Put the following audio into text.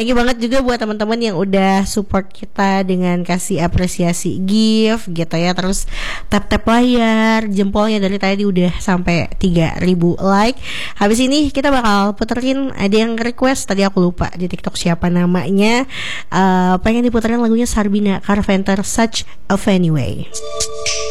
Thank you banget juga buat teman-teman yang udah support kita dengan kasih apresiasi gift gitu ya. Terus tap-tap layar, jempolnya dari tadi udah sampai 3.000 like. Habis ini kita bakal puterin, ada yang request tadi aku lupa di TikTok siapa namanya. Pengen diputerin lagunya Sabrina Carpenter, Such a Funny Way.